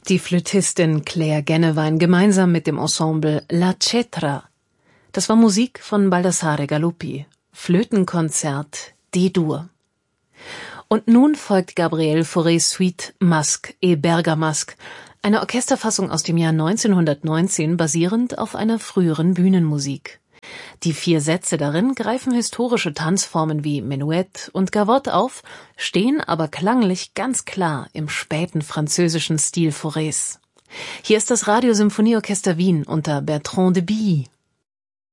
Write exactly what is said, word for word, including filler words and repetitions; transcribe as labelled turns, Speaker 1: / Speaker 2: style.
Speaker 1: die Flötistin Claire Gennewein gemeinsam mit dem Ensemble La Cetra. Das war Musik von Baldassare Galuppi. Flötenkonzert D-Dur. Und nun folgt Gabriel Faurés Suite Masque et Bergamasque, eine Orchesterfassung aus dem Jahr neunzehnhundertneunzehn, basierend auf einer früheren Bühnenmusik. Die vier Sätze darin greifen historische Tanzformen wie Menuett und Gavotte auf, stehen aber klanglich ganz klar im späten französischen Stil Faurés. Hier ist das Radiosymphonieorchester Wien unter Bertrand de Billy.